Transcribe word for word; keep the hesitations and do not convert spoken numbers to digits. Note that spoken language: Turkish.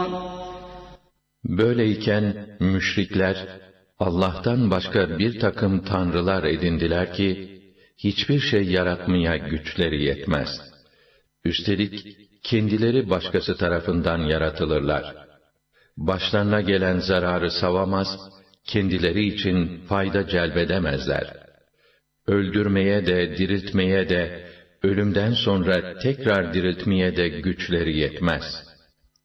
Böyleyken müşrikler Allah'tan başka bir takım tanrılar edindiler ki hiçbir şey yaratmaya güçleri yetmez. Üstelik kendileri başkası tarafından yaratılırlar. Başlarına gelen zararı savamaz, kendileri için fayda celbedemezler. Öldürmeye de, diriltmeye de, ölümden sonra tekrar diriltmeye de güçleri yetmez.